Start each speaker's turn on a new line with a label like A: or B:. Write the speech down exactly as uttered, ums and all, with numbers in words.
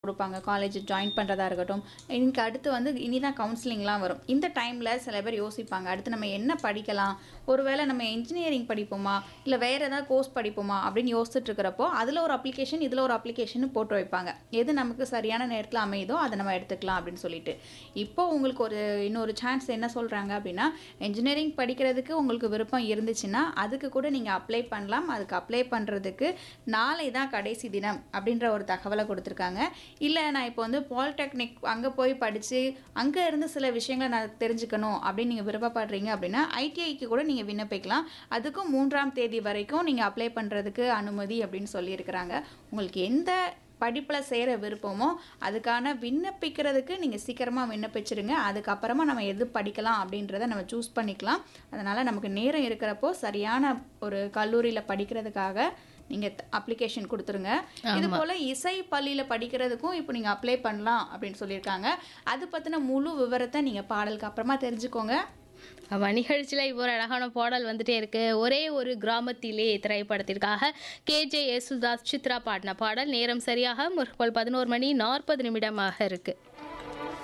A: கொடுப்பாங்க. College join பண்ணுறதா இருக்கட்டும். இன்னைக்கு அடுத்து வந்து இனி தான் கவுன்சிலிங்லாம் வரும். இந்த டைமில் சில பேர் யோசிப்பாங்க, அடுத்து நம்ம என்ன படிக்கலாம், ஒருவேளை நம்ம இன்ஜினியரிங் படிப்போமா இல்லை வேறு ஏதாவது கோர்ஸ் படிப்போமா அப்படின்னு யோசிச்சுட்டு இருக்கிறப்போ அதில் ஒரு அப்ளிகேஷன் இதில் ஒரு அப்ளிகேஷன் போட்டு வைப்பாங்க. எது நமக்கு சரியான நேரத்தில் அமையுதோ அதை நம்ம எடுத்துக்கலாம் அப்படின்னு சொல்லிட்டு. இப்போ உங்களுக்கு ஒரு இன்னொரு சான்ஸ் என்ன சொல்கிறாங்க அப்படின்னா, இன்ஜினியரிங் படிக்கிறதுக்கு உங்களுக்கு விருப்பம் இருந்துச்சுன்னா அதுக்கு கூட நீங்கள் அப்ளை பண்ணலாம். அதுக்கு அப்ளை பண்ணுறதுக்கு நாளை தான் கடைசி தினம் அப்படின்ற ஒரு தகவலை கொடுத்துருக்காங்க. இல்லை நான் இப்போ வந்து பாலிடெக்னிக் அங்கே போய் படித்து அங்கே இருந்து சில விஷயங்களை நான் தெரிஞ்சுக்கணும் அப்படின்னு நீங்கள் விருப்பப்படுறீங்க அப்படின்னா ஐடிஐக்கு கூட நீங்கள் விண்ணப்பிக்கலாம். அதுக்கும் மூன்றாம் தேதி வரைக்கும் நீங்கள் அப்ளை பண்ணுறதுக்கு அனுமதி அப்படின்னு சொல்லியிருக்கிறாங்க. உங்களுக்கு எந்த படிப்பில் சேர விருப்பமோ அதுக்கான விண்ணப்பிக்கிறதுக்கு நீங்கள் சீக்கிரமாக விண்ணப்பிச்சிடுங்க. அதுக்கப்புறமா நம்ம எது படிக்கலாம் அப்படின்றத நம்ம சூஸ் பண்ணிக்கலாம். அதனால் நமக்கு நேரம் இருக்கிறப்போ சரியான ஒரு கல்லூரியில் படிக்கிறதுக்காக நீங்கள் அப்ளிகேஷன் கொடுத்துருங்க. இது போல் இசை பள்ளியில் படிக்கிறதுக்கும் இப்போ நீங்கள் அப்ளை பண்ணலாம் அப்படின்னு சொல்லியிருக்காங்க. அது பற்றின முழு விவரத்தை நீங்கள் பாடலுக்கு அப்புறமா தெரிஞ்சுக்கோங்க.
B: ஆமாம், நிகழ்ச்சியில் இப்போ ஒரு அழகான பாடல் வந்துட்டே இருக்கு. ஒரே ஒரு கிராமத்திலே திரைப்படத்திற்காக கேஜே யேசுதாஸ் சித்ரா பாடின பாடல். நேரம் சரியாக முற்பகல் பதினோரு மணி நாற்பது நிமிடமாக இருக்கு.